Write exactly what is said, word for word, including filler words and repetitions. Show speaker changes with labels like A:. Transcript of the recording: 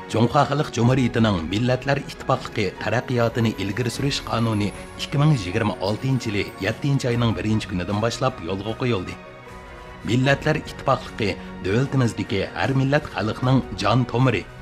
A: Cumhuriyet Xalq Cumhuriyetining Millatlar İttifaqlığı taraqqiyotini ilgari surish qonuni ikki ming yigirma oltinchi yili yettinchi oyning birinchi kunidan boshlab yo'lga qo'yildi. Millatlar İttifaqlığı davlatimizdagi har millat xalqning jon tomiri,